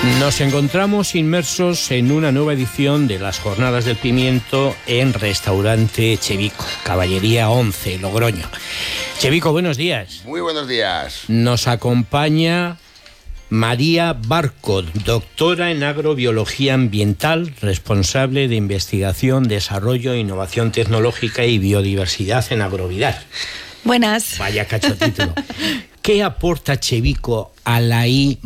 Nos encontramos inmersos en una nueva edición de las Jornadas del Pimiento en Restaurante Chevico, Caballería 11, Logroño. Chevico, buenos días. Muy buenos días. Nos acompaña María Barco, doctora en agrobiología ambiental, responsable de investigación, desarrollo, innovación tecnológica y biodiversidad en Agrovidal. Buenas. Vaya cacho título. ¿Qué aporta Chevico a la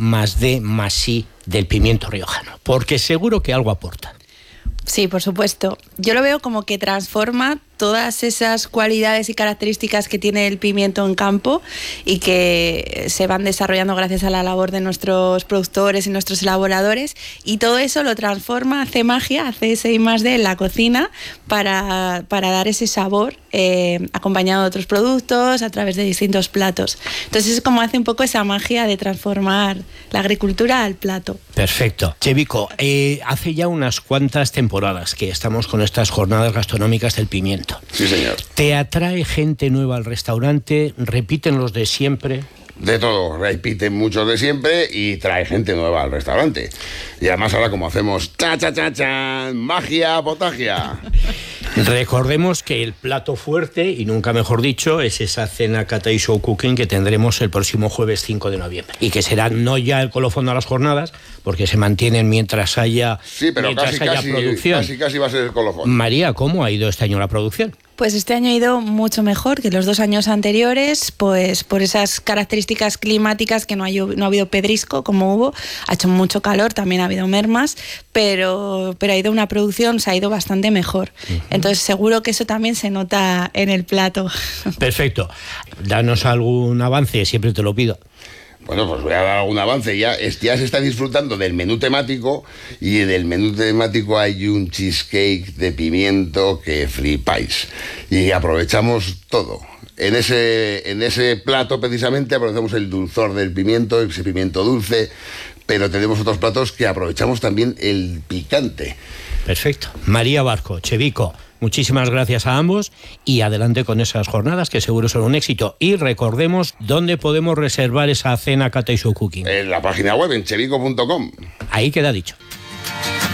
I+D+I del pimiento riojano? Porque seguro que algo aporta. Sí, por supuesto. Yo lo veo como que transforma todas esas cualidades y características que tiene el pimiento en campo y que se van desarrollando gracias a la labor de nuestros productores y nuestros elaboradores, y todo eso lo transforma, hace magia, hace ese I+D en la cocina para dar ese sabor acompañado de otros productos a través de distintos platos. Entonces es como hace un poco esa magia de transformar la agricultura al plato. Perfecto. Chevico, hace ya unas cuantas temporadas que estamos con estas jornadas gastronómicas del pimiento. Sí, señor. ¿Te atrae gente nueva al restaurante? ¿Repiten los de siempre? De todo, repiten muchos de siempre y trae gente nueva al restaurante. Y además ahora como hacemos cha-cha-cha-chan, magia, potagia. Recordemos que el plato fuerte, y nunca mejor dicho, es esa cena Cata y Show Cooking que tendremos el próximo jueves 5 de noviembre. Y que será no ya el colofón de las jornadas, porque se mantienen mientras haya, sí, pero casi producción. Casi va a ser el colofón. María, ¿cómo ha ido este año la producción? Pues este año ha ido mucho mejor que los 2 años anteriores, pues por esas características climáticas que no ha habido pedrisco como hubo, ha hecho mucho calor, también ha habido mermas, pero ha ido una producción, se ha ido bastante mejor. Entonces seguro que eso también se nota en el plato. Perfecto. Danos algún avance, siempre te lo pido. Bueno, pues voy a dar algún avance. Ya se está disfrutando del menú temático, y en el menú temático hay un cheesecake de pimiento que flipáis. Y aprovechamos todo. En ese plato precisamente aprovechamos el dulzor del pimiento, ese pimiento dulce, pero tenemos otros platos que aprovechamos también el picante. Perfecto. María Barco, Chevico, muchísimas gracias a ambos y adelante con esas jornadas que seguro son un éxito. Y recordemos dónde podemos reservar esa cena Cata y Show Cooking. En la página web, en chevico.com. Ahí queda dicho.